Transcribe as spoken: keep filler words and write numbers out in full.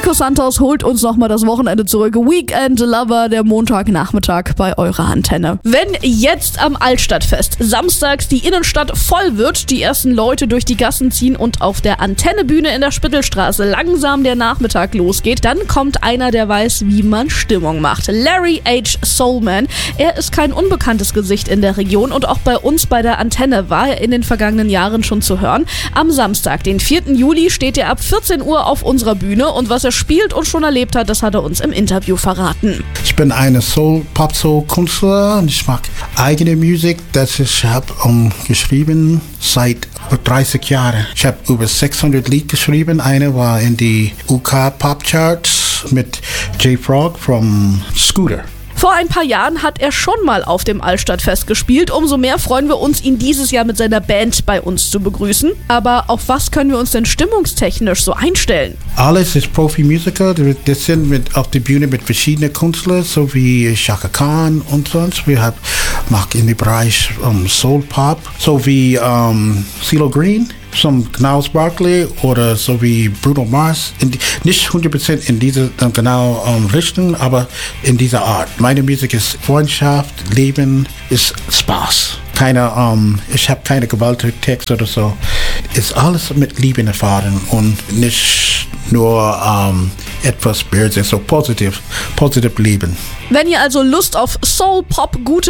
Nico Santos holt uns nochmal das Wochenende zurück. Weekend Lover, der Montagnachmittag bei eurer Antenne. Wenn jetzt am Altstadtfest samstags die Innenstadt voll wird, die ersten Leute durch die Gassen ziehen und auf der Antennebühne in der Spittelstraße langsam der Nachmittag losgeht, dann kommt einer, der weiß, wie man Stimmung macht. Larry H. Soulman. Er ist kein unbekanntes Gesicht in der Region und auch bei uns bei der Antenne war er in den vergangenen Jahren schon zu hören. Am Samstag, den vierten Juli, steht er ab vierzehn Uhr auf unserer Bühne und was er spielt und schon erlebt hat, das hat er uns im Interview verraten. Ich bin eine Soul, Pop-Soul-Künstler und ich mag eigene Musik, das ich habe um, geschrieben seit dreißig Jahren. Ich habe über sechshundert Lieder geschrieben. Eine war in die U K Pop Charts mit J-Frog from Scooter. Vor ein paar Jahren hat er schon mal auf dem Altstadtfest gespielt. Umso mehr freuen wir uns, ihn dieses Jahr mit seiner Band bei uns zu begrüßen. Aber auf was können wir uns denn stimmungstechnisch so einstellen? Alles ist Profi-Musiker. Wir sind mit, auf der Bühne mit verschiedenen Künstlern, so wie Chaka Khan und sonst. Wir haben macht in dem Bereich um, Soul Pop, so wie um, CeeLo Green. Zum Gnarls Barkley oder so wie Bruno Mars. In die, nicht hundert Prozent in diese äh, genau ähm, Richtung, aber in dieser Art. Meine Musik ist Freundschaft, Leben, ist Spaß. Keine, ähm, ich habe keine Gewalttext oder so. Ist alles mit Liebe erfahren und nicht nur ähm, etwas böse, so positiv, positiv Leben. Wenn ihr also Lust auf Soul, Pop, gute